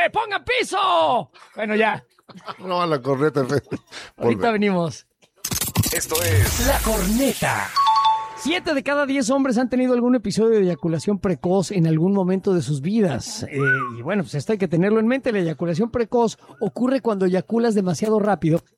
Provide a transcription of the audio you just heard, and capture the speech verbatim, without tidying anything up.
¡Pongan piso! Bueno, ya. No, a la corneta. Ahorita venimos. Esto es La Corneta. Siete de cada diez hombres han tenido algún episodio de eyaculación precoz en algún momento de sus vidas. Eh, y bueno, pues esto hay que tenerlo en mente. La eyaculación precoz ocurre cuando eyaculas demasiado rápido